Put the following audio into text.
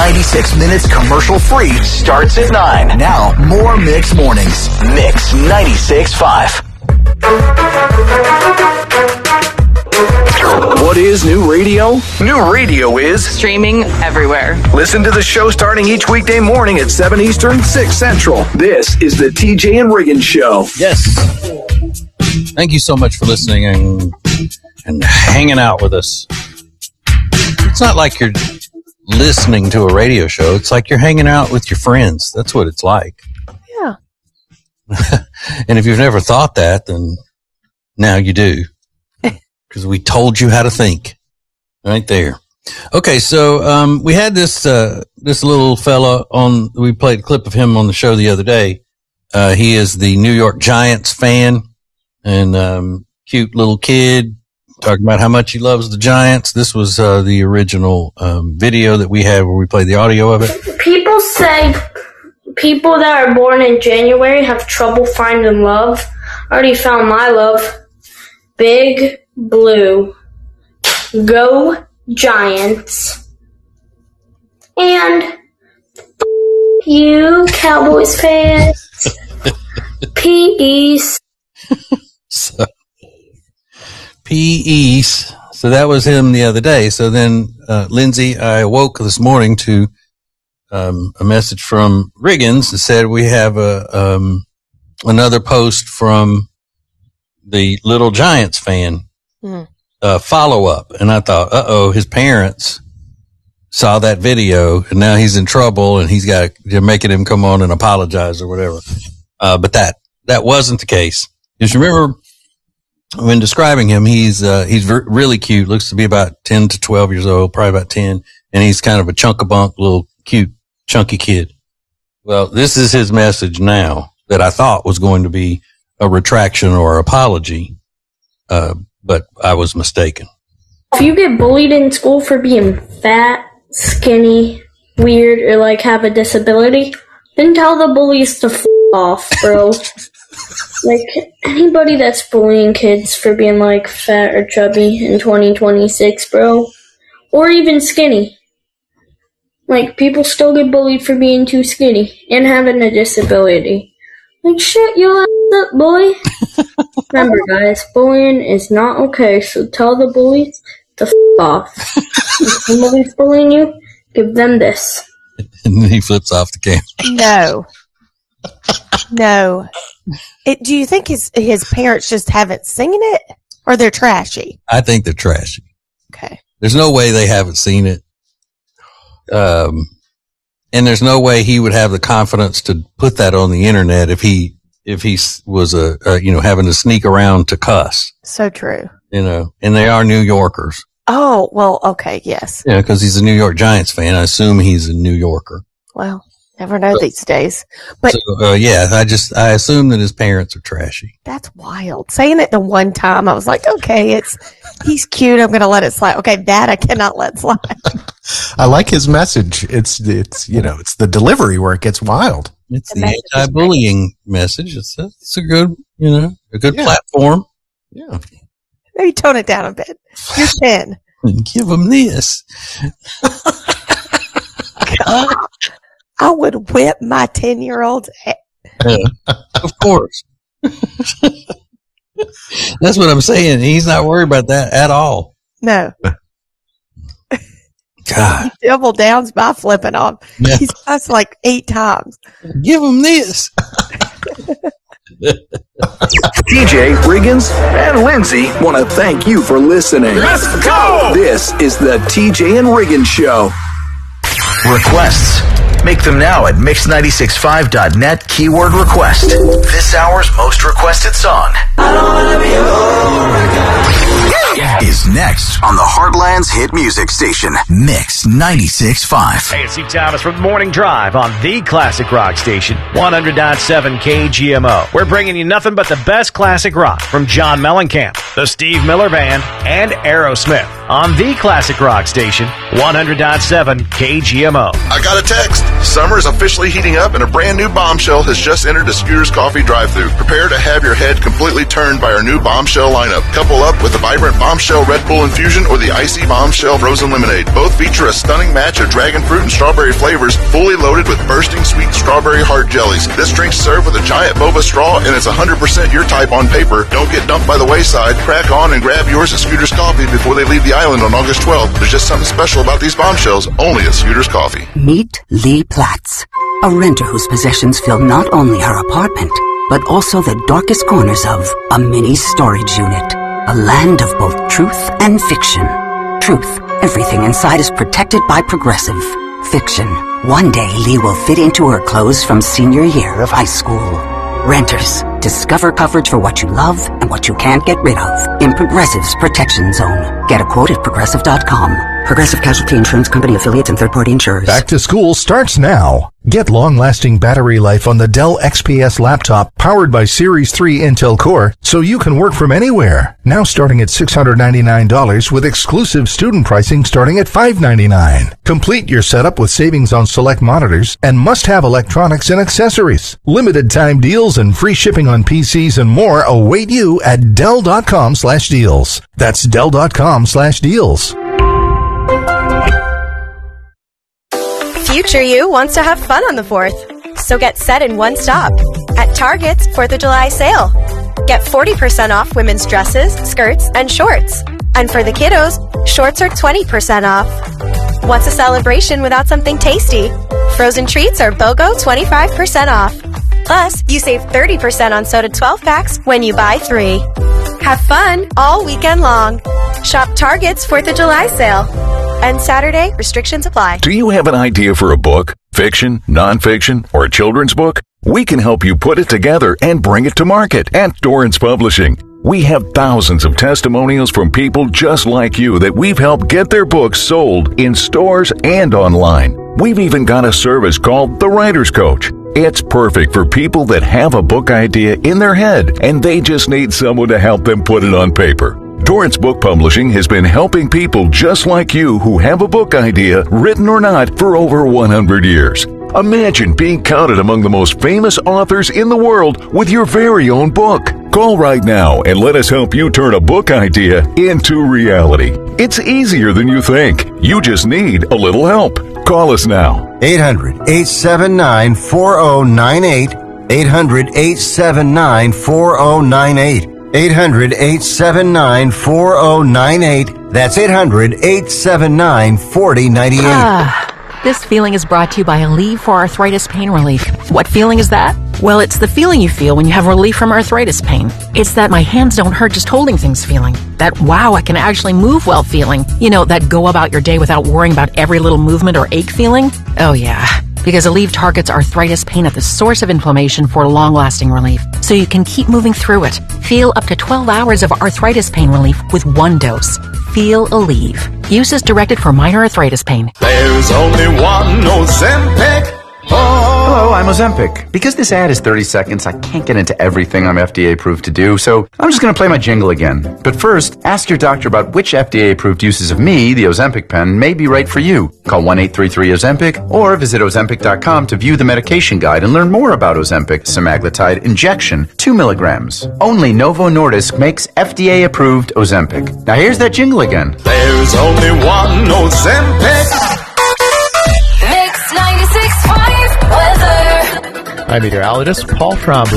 96 minutes commercial-free starts at 9. Now, more Mix Mornings. Mix 96.5. What is new radio? New radio is streaming everywhere. Listen to the show starting each weekday morning at 7 Eastern, 6 Central. This is the TJ and Riggins Show. Yes. Thank you so much for listening and hanging out with us. It's not like you're listening to a radio show. It's like you're hanging out with your friends. That's what it's like. Yeah. And if you've never thought that, then now you do. Because we told you how to think. Right there. Okay, so we had this little fella on. We played a clip of him on the show the other day. He is the New York Giants fan and cute little kid talking about how much he loves the Giants. This was the original video that we had where we played the audio of it. People say people that are born in January have trouble finding love. I already found my love. Big Blue. Go Giants. And you Cowboys fans. Peace. Peace. So that was him the other day. So then, Lindsay, I awoke this morning to a message from Riggins that said we have another post from the Little Giants fan. Follow up. And I thought, his parents saw that video and now he's in trouble and they're making him come on and apologize or whatever. But that wasn't the case. Just remember when describing him, he's really cute, looks to be about 10 to 12 years old, probably about 10. And he's kind of a chunk-a-bunk, little cute, chunky kid. Well, this is his message now that I thought was going to be a retraction or apology. But I was mistaken. If you get bullied in school for being fat, skinny, weird, or like have a disability, then tell the bullies to f off, bro. Like, anybody that's bullying kids for being like fat or chubby in 2026, bro, or even skinny. Like, people still get bullied for being too skinny and having a disability. Like, shut your ass up, boy. Remember, guys, bullying is not okay, so tell the bullies to f off. If somebody's bullying you, give them this. And then he flips off the camera. No. Do you think his parents just haven't seen it, or they're trashy? I think they're trashy. Okay. There's no way they haven't seen it. And there's no way he would have the confidence to put that on the internet if he was having to sneak around to cuss. So true. And they are New Yorkers. Oh, well, okay, yes. Yeah, because he's a New York Giants fan. I assume he's a New Yorker. Well, never know these days. But so, I assume that his parents are trashy. That's wild. Saying it the one time, I was like, okay, he's cute. I'm going to let it slide. Okay, that I cannot let slide. I like his message. It's the delivery where it gets wild. It's the anti-bullying message. It's a good, a good platform. Yeah. Maybe tone it down a bit. You're 10. Give him this. I would whip my 10-year-old. Of course. That's what I'm saying. He's not worried about that at all. No. God. He double downs by flipping off. Yeah. He's cussed like 8 times. Give him this. TJ, Riggins, and Lindsay want to thank you for listening. Let's go! This is the TJ and Riggins Show. Requests. Make them now at mix965.net, keyword request. This hour's most requested song I don't wanna be a is next on the Heartland's hit music station, Mix 96.5. Hey, it's Steve Thomas from the Morning Drive on the classic rock station, 100.7 KGMO. We're bringing you nothing but the best classic rock from John Mellencamp, the Steve Miller Band, and Aerosmith. on the Classic Rock Station, 100.7 KGMO. I got a text. Summer is officially heating up and a brand new Bombshell has just entered the Scooters Coffee drive-thru. Prepare to have your head completely turned by our new Bombshell lineup. Couple up with the vibrant Bombshell Red Bull Infusion or the icy Bombshell Frozen Lemonade. Both feature a stunning match of dragon fruit and strawberry flavors, fully loaded with bursting sweet strawberry heart jellies. This drink's served with a giant boba straw and it's 100% your type on paper. Don't get dumped by the wayside. Crack on and grab yours at Scooters Coffee before they leave the island on August 12th. There's just something special about these Bombshells, only at Scooters Coffee. Meet Lee Platts, a renter whose possessions fill not only her apartment, but also the darkest corners of a mini storage unit. A land of both truth and fiction. Truth, everything inside is protected by Progressive. Fiction, one day Lee will fit into her clothes from senior year of high school. Renters, discover coverage for what you love and what you can't get rid of in Progressive's Protection Zone. Get a quote at Progressive.com. Progressive Casualty Insurance Company affiliates and third-party insurers. Back to school starts now. Get long-lasting battery life on the Dell XPS laptop powered by Series 3 Intel Core so you can work from anywhere. Now starting at $699 with exclusive student pricing starting at $599. Complete your setup with savings on select monitors and must-have electronics and accessories. Limited time deals and free shipping on PCs and more await you at Dell.com/deals. That's Dell.com/deals. Future you wants to have fun on the 4th, so get set in one stop at Target's 4th of July sale. Get 40% off women's dresses, skirts, and shorts. And for the kiddos, shorts are 20% off. What's a celebration without something tasty? Frozen treats are BOGO 25% off. Plus, you save 30% on soda 12 packs when you buy 3. Have fun all weekend long. Shop Target's 4th of July sale. And Saturday, restrictions apply. Do you have an idea for a book? Fiction, nonfiction, or a children's book? We can help you put it together and bring it to market at Dorrance Publishing. We have thousands of testimonials from people just like you that we've helped get their books sold in stores and online. We've even got a service called The Writer's Coach. It's perfect for people that have a book idea in their head and they just need someone to help them put it on paper. Dorrance Book Publishing has been helping people just like you who have a book idea, written or not, for over 100 years. Imagine being counted among the most famous authors in the world with your very own book. Call right now and let us help you turn a book idea into reality. It's easier than you think. You just need a little help. Call us now. 800-879-4098. 800-879-4098. 800-879-4098. That's 800-879-4098. This feeling is brought to you by Aleve for Arthritis Pain Relief. What feeling is that? Well, it's the feeling you feel when you have relief from arthritis pain. It's that my hands don't hurt just holding things feeling. That wow, I can actually move well feeling. You know, that go about your day without worrying about every little movement or ache feeling. Oh yeah. Because Aleve targets arthritis pain at the source of inflammation for long-lasting relief, so you can keep moving through it. Feel up to 12 hours of arthritis pain relief with one dose. Feel Aleve. Use is directed for minor arthritis pain. There's only one Ozempic. Hello, I'm Ozempic. Because this ad is 30 seconds, I can't get into everything I'm FDA approved to do, so I'm just going to play my jingle again. But first, ask your doctor about which FDA approved uses of me, the Ozempic pen, may be right for you. Call 1-833-OZEMPIC or visit Ozempic.com to view the medication guide and learn more about Ozempic semaglutide injection, 2 milligrams. Only Novo Nordisk makes FDA approved Ozempic. Now here's that jingle again. There's only one Ozempic. Mix 96.5 weather. I'm meteorologist Paul Trombley.